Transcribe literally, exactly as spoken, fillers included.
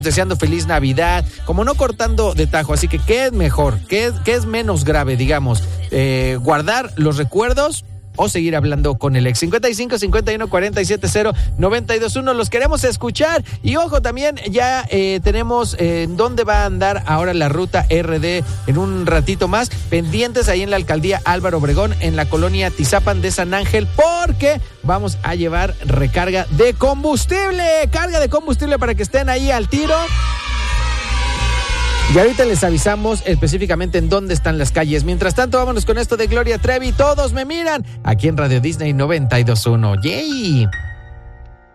deseando feliz Navidad, como no cortando de tajo. Así que, ¿qué es mejor? ¿Qué es, qué es menos grave, digamos? Eh, ¿Guardar los recuerdos o seguir hablando con el ex? cincuenta y cinco, cincuenta y uno, cuarenta y siete, cero, noventa y dos, uno. Los queremos escuchar. Y ojo, también ya eh, tenemos eh, en dónde va a andar ahora la ruta R D en un ratito más. Pendientes ahí en la alcaldía Álvaro Obregón, en la colonia Tizapan de San Ángel, porque vamos a llevar recarga de combustible. Carga de combustible para que estén ahí al tiro. Y ahorita les avisamos específicamente en dónde están las calles. Mientras tanto, vámonos con esto de Gloria Trevi. Todos me miran aquí en Radio Disney noventa y dos punto uno. ¡Yay!